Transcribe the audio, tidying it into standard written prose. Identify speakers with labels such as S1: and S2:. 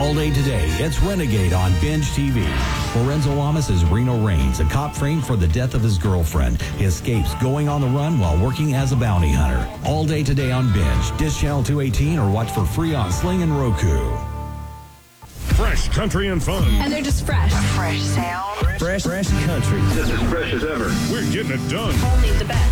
S1: All day today, it's Renegade on Binge TV. Lorenzo Lamas is Reno Raines, a cop framed for the death of his girlfriend. He escapes going on the run while working as a bounty hunter. All day today on Binge. Dish Channel 218 or watch for free on Sling and Roku.
S2: Fresh country and fun.
S3: And they're just fresh.
S4: Fresh sound.
S5: Fresh country.
S2: Just as fresh as ever. We're getting it done.
S3: Only the best.